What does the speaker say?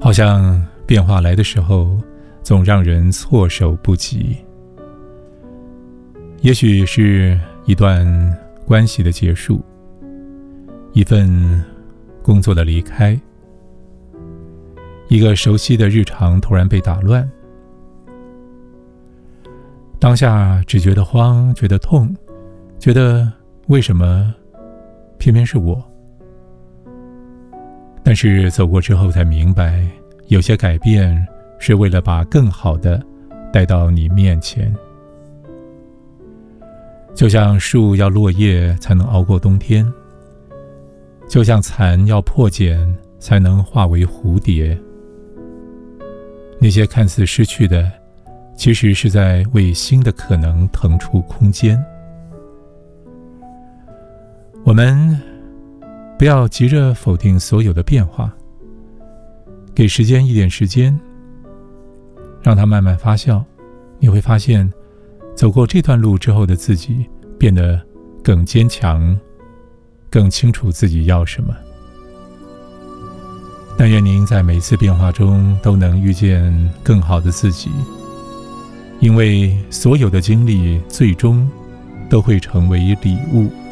好像变化来的时候，总让人措手不及。也许是一段关系的结束，一份工作的离开，一个熟悉的日常突然被打乱。当下只觉得慌，觉得痛，觉得为什么偏偏是我？但是走过之后才明白，有些改变是为了把更好的带到你面前。就像树要落叶才能熬过冬天，就像蚕要破茧才能化为蝴蝶。那些看似失去的，其实是在为新的可能腾出空间。我们不要急着否定所有的变化，给时间一点时间，让它慢慢发酵。你会发现，走过这段路之后的自己变得更坚强，更清楚自己要什么。但愿您在每一次变化中都能遇见更好的自己，因为所有的经历最终都会成为礼物。